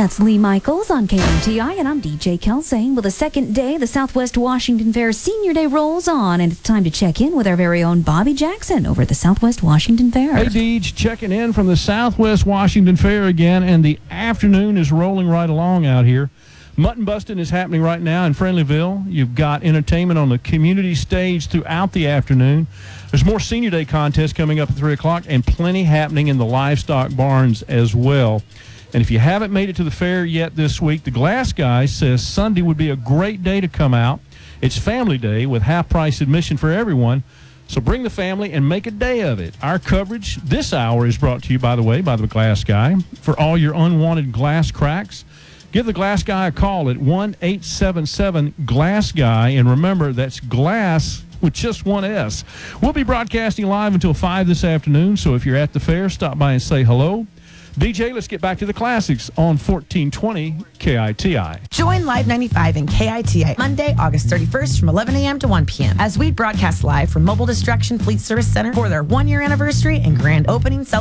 That's Lee Michaels on KUTI, and I'm DJ Kelsey. Well, the second day, the Southwest Washington Fair Senior Day rolls on, and it's time to check in with our very own Bobby Jackson over at the Southwest Washington Fair. Hey, Deej, checking in from the Southwest Washington Fair again, and the afternoon is rolling right along out here. Mutton Busting is happening right now in Friendlyville. You've got entertainment on the community stage throughout the afternoon. There's more Senior Day contests coming up at 3 o'clock, and plenty happening in the livestock barns as well. And if you haven't made it to the fair yet this week, the Glass Guy says Sunday would be a great day to come out. It's Family Day with half-price admission for everyone. So bring the family and make a day of it. Our coverage this hour is brought to you, by the way, by the Glass Guy. For all your unwanted glass cracks, give the Glass Guy a call at 1-877-GLASS-GUY. And remember, that's glass with just one S. We'll be broadcasting live until 5 this afternoon. So if you're at the fair, stop by and say hello. DJ, let's get back to the classics on 1420 KITI. Join Live 95 in KITI Monday, August 31st from 11 a.m. to 1 p.m. as we broadcast live from Mobile Destruction Fleet Service Center for their 1-year anniversary and grand opening celebration.